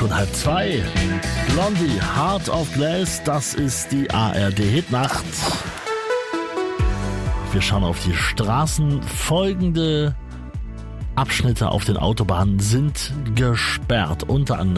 schon 1:30. Blondie, Heart of Glass, das ist die ARD-Hitnacht. Wir schauen auf die Straßen. Folgende Abschnitte auf den Autobahnen sind gesperrt. Unter anderem